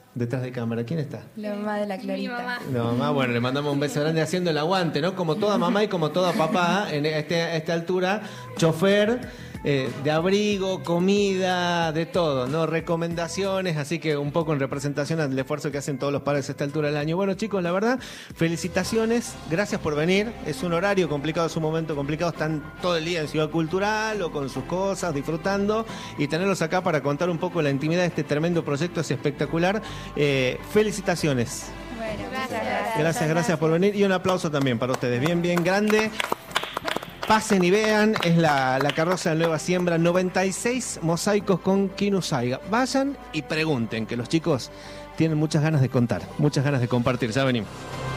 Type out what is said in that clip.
detrás de cámara. ¿Quién está? La mamá de la Clarita. Mi mamá. La mamá, bueno, le mandamos un beso grande haciendo el aguante, ¿no? Como toda mamá y como toda papá, en esta altura, chofer, de abrigo, comida, de todo, ¿no? Recomendaciones, así que un poco en representación al esfuerzo que hacen todos los padres a esta altura del año. Bueno, chicos, la verdad, felicitaciones, gracias por venir. Es un horario complicado, es un momento complicado, están todo el día en Ciudad Cultural o con sus cosas, disfrutando, y tenerlos acá para contar un poco la intimidad de este tremendo proyecto es espectacular. Felicitaciones. Bueno, Gracias por venir, y un aplauso también para ustedes, bien grande. Pasen y vean, es la carroza de Nueva Siembra, 96 mosaicos con Quino Saiga. Vayan y pregunten, que los chicos tienen muchas ganas de contar, muchas ganas de compartir. Ya venimos.